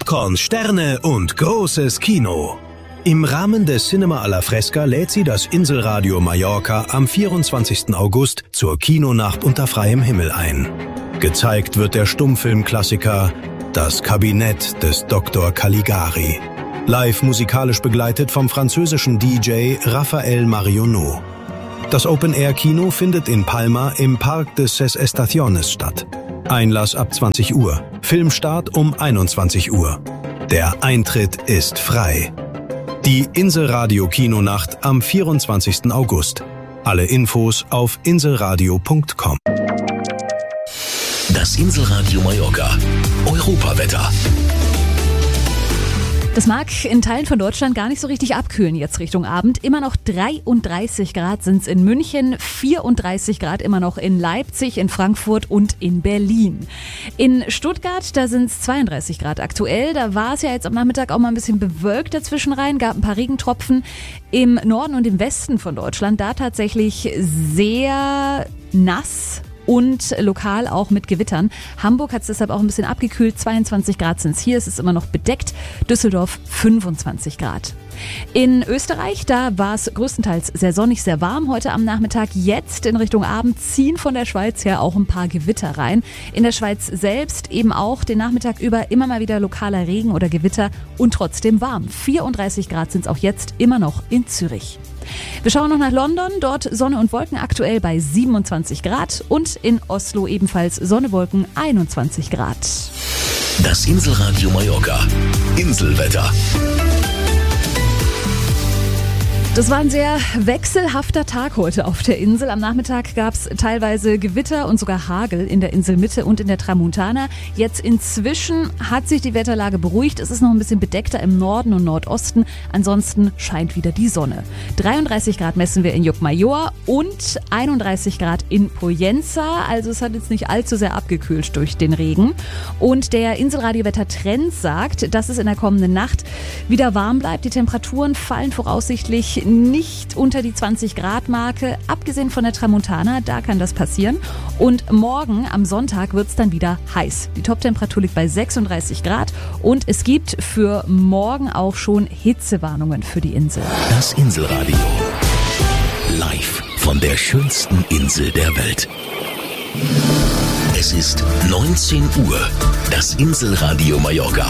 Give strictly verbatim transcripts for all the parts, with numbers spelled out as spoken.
Popcorn, Sterne und großes Kino. Im Rahmen des Cinema alla Fresca lädt sie das Inselradio Mallorca am vierundzwanzigsten August zur Kinonacht unter freiem Himmel ein. Gezeigt wird der Stummfilmklassiker Das Kabinett des Doktor Caligari. Live musikalisch begleitet vom französischen D J Raphael Marionneau. Das Open-Air-Kino findet in Palma im Parque de Ses Estaciones statt. Einlass ab zwanzig Uhr. Filmstart um einundzwanzig Uhr. Der Eintritt ist frei. Die Inselradio-Kinonacht am vierundzwanzigsten August. Alle Infos auf inselradio punkt com. Das Inselradio Mallorca. Europawetter. Das mag in Teilen von Deutschland gar nicht so richtig abkühlen jetzt Richtung Abend. Immer noch dreiunddreißig Grad sind es in München, vierunddreißig Grad immer noch in Leipzig, in Frankfurt und in Berlin. In Stuttgart, da sind es zweiunddreißig Grad aktuell. Da war es ja jetzt am Nachmittag auch mal ein bisschen bewölkt dazwischen rein, gab ein paar Regentropfen. Im Norden und im Westen von Deutschland, da tatsächlich sehr nass. Und lokal auch mit Gewittern. Hamburg hat es deshalb auch ein bisschen abgekühlt. zweiundzwanzig Grad sind es hier. Es ist immer noch bedeckt. Düsseldorf fünfundzwanzig Grad. In Österreich, da war es größtenteils sehr sonnig, sehr warm heute am Nachmittag. Jetzt in Richtung Abend ziehen von der Schweiz her auch ein paar Gewitter rein. In der Schweiz selbst eben auch den Nachmittag über immer mal wieder lokaler Regen oder Gewitter und trotzdem warm. vierunddreißig Grad sind es auch jetzt immer noch in Zürich. Wir schauen noch nach London, dort Sonne und Wolken aktuell bei siebenundzwanzig Grad und in Oslo ebenfalls Sonne, Wolken einundzwanzig Grad. Das Inselradio Mallorca. Inselwetter. Das war ein sehr wechselhafter Tag heute auf der Insel. Am Nachmittag gab es teilweise Gewitter und sogar Hagel in der Inselmitte und in der Tramontana. Jetzt inzwischen hat sich die Wetterlage beruhigt. Es ist noch ein bisschen bedeckter im Norden und Nordosten. Ansonsten scheint wieder die Sonne. dreiunddreißig Grad messen wir in Llucmajor und einunddreißig Grad in Poyenza. Also es hat jetzt nicht allzu sehr abgekühlt durch den Regen. Und der Inselradio-Wetter-Trend sagt, dass es in der kommenden Nacht wieder warm bleibt. Die Temperaturen fallen voraussichtlich nicht unter die zwanzig Grad Marke, abgesehen von der Tramontana, da kann das passieren. Und morgen am Sonntag wird es dann wieder heiß. Die Toptemperatur liegt bei sechsunddreißig Grad und es gibt für morgen auch schon Hitzewarnungen für die Insel. Das Inselradio. Live von der schönsten Insel der Welt. Es ist neunzehn Uhr. Das Inselradio Mallorca.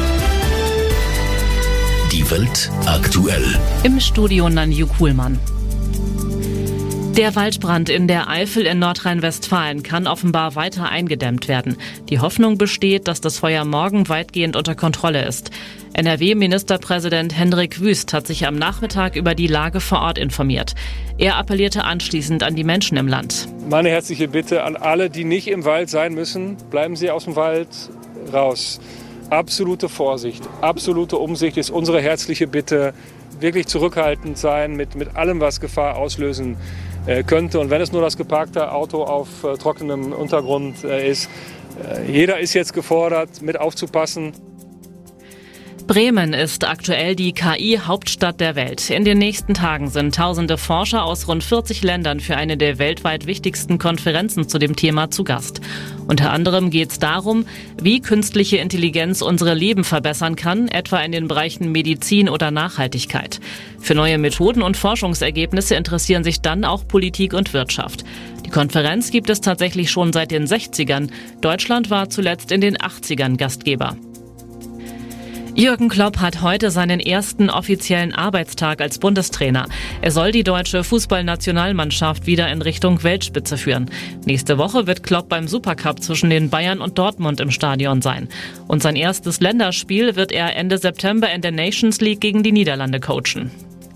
Die Welt aktuell. Im Studio Nanju Kuhlmann. Der Waldbrand in der Eifel in Nordrhein-Westfalen kann offenbar weiter eingedämmt werden. Die Hoffnung besteht, dass das Feuer morgen weitgehend unter Kontrolle ist. N R W-Ministerpräsident Hendrik Wüst hat sich am Nachmittag über die Lage vor Ort informiert. Er appellierte anschließend an die Menschen im Land. Meine herzliche Bitte an alle, die nicht im Wald sein müssen, bleiben Sie aus dem Wald raus. Absolute Vorsicht, absolute Umsicht ist unsere herzliche Bitte. Wirklich zurückhaltend sein mit, mit allem, was Gefahr auslösen äh, könnte. Und wenn es nur das geparkte Auto auf äh, trockenem Untergrund äh, ist. Äh, jeder ist jetzt gefordert, mit aufzupassen. Bremen ist aktuell die K I-Hauptstadt der Welt. In den nächsten Tagen sind tausende Forscher aus rund vierzig Ländern für eine der weltweit wichtigsten Konferenzen zu dem Thema zu Gast. Unter anderem geht es darum, wie künstliche Intelligenz unsere Leben verbessern kann, etwa in den Bereichen Medizin oder Nachhaltigkeit. Für neue Methoden und Forschungsergebnisse interessieren sich dann auch Politik und Wirtschaft. Die Konferenz gibt es tatsächlich schon seit den sechzigern. Deutschland war zuletzt in den achtzigern Gastgeber. Jürgen Klopp hat heute seinen ersten offiziellen Arbeitstag als Bundestrainer. Er soll die deutsche Fußballnationalmannschaft wieder in Richtung Weltspitze führen. Nächste Woche wird Klopp beim Supercup zwischen den Bayern und Dortmund im Stadion sein. Und sein erstes Länderspiel wird er Ende September in der Nations League gegen die Niederlande coachen.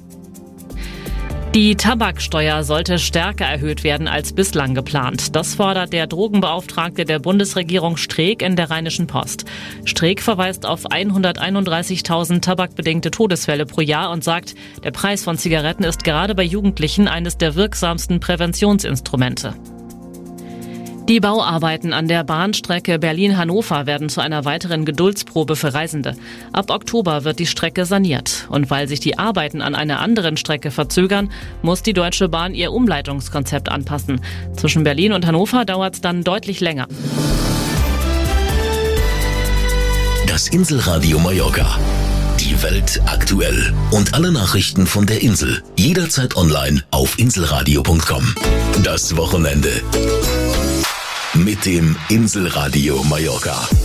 Die Tabaksteuer sollte stärker erhöht werden als bislang geplant. Das fordert der Drogenbeauftragte der Bundesregierung Streeck in der Rheinischen Post. Streeck verweist auf hunderteinunddreißigtausend tabakbedingte Todesfälle pro Jahr und sagt, der Preis von Zigaretten ist gerade bei Jugendlichen eines der wirksamsten Präventionsinstrumente. Die Bauarbeiten an der Bahnstrecke Berlin-Hannover werden zu einer weiteren Geduldsprobe für Reisende. Ab Oktober wird die Strecke saniert. Und weil sich die Arbeiten an einer anderen Strecke verzögern, muss die Deutsche Bahn ihr Umleitungskonzept anpassen. Zwischen Berlin und Hannover dauert es dann deutlich länger. Das Inselradio Mallorca. Die Welt aktuell. Und alle Nachrichten von der Insel. Jederzeit online auf inselradio punkt com. Das Wochenende. Mit dem Inselradio Mallorca.